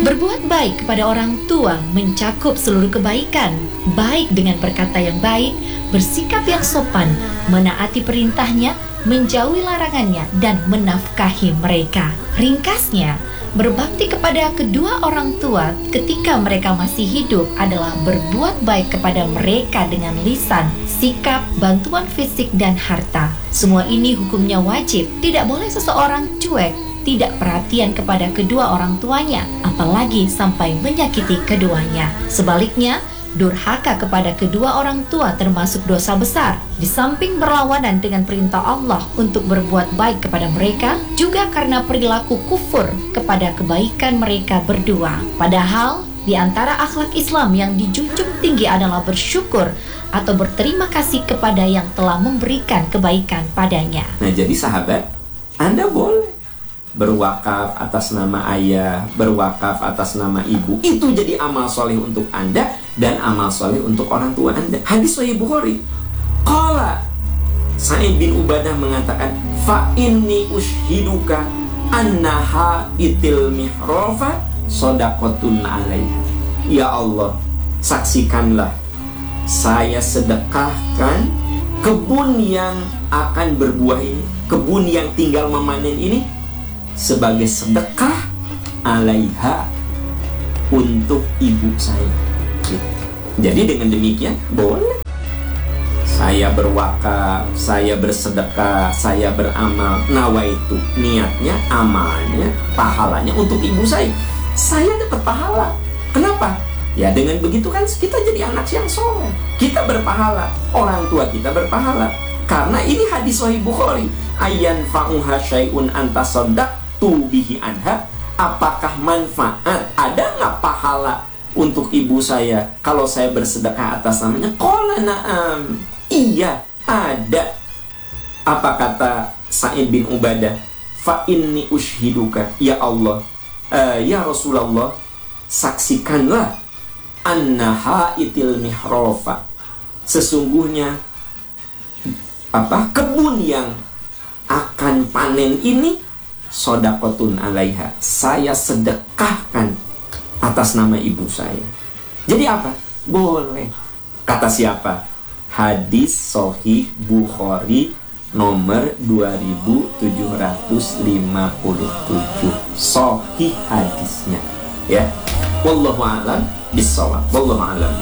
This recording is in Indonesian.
Berbuat baik kepada orang tua mencakup seluruh kebaikan, baik dengan berkata yang baik, bersikap yang sopan, menaati perintahnya, menjauhi larangannya, dan menafkahi mereka. Ringkasnya, berbakti kepada kedua orang tua ketika mereka masih hidup adalah berbuat baik kepada mereka dengan lisan, sikap, bantuan fisik, dan harta. Semua ini hukumnya wajib. Tidak boleh seseorang cuek, tidak perhatian kepada kedua orang tuanya, apalagi sampai menyakiti keduanya. Sebaliknya, durhaka kepada kedua orang tua termasuk dosa besar. Di samping berlawanan dengan perintah Allah untuk berbuat baik kepada mereka, juga karena perilaku kufur kepada kebaikan mereka berdua. Padahal, di antara akhlak Islam yang dijunjung tinggi adalah bersyukur atau berterima kasih kepada yang telah memberikan kebaikan padanya. Nah, jadi sahabat, Anda boleh berwakaf atas nama ayah, berwakaf atas nama ibu. Itu jadi amal soleh untuk Anda dan amal soleh untuk orang tua Anda. Hadis Sahih Bukhari. Qala Sa'id bin Ubadah mengatakan, fa inni ushiduka annaha itil mihrofa sodakotun alaiha. Ya Allah, saksikanlah, saya sedekahkan kebun yang akan berbuah ini, kebun yang tinggal memanen ini, sebagai sedekah alaiha, untuk ibu saya. Jadi dengan demikian boleh saya berwakaf, saya bersedekah, saya beramal, nawaitu, niatnya, amalnya, pahalanya untuk ibu saya dapat pahala. Kenapa? Ya dengan begitu kan kita jadi anak yang soleh, kita berpahala, orang tua kita berpahala. Karena ini hadis Sahih Bukhari, ayan fa'uha syai'un antasaddaqtu bihi anha. Apakah manfaat, ada nggak pahala untuk ibu saya kalau saya bersedekah atas namanya? Qala na'am, iya ada. Apa kata Sa'id bin Ubadah? Fa inni ushiduka, ya Allah, ya Rasulullah, saksikanlah, annaha itil mihrofa, sesungguhnya kebun yang akan panen ini, sodakotun alaiha, saya sedekahkan atas nama ibu saya. Jadi apa? Boleh. Kata siapa? Hadis Sahih Bukhari nomor 2757. Sahih hadisnya. Ya. Wallahu a'lam bishawab. Wallahu a'lam.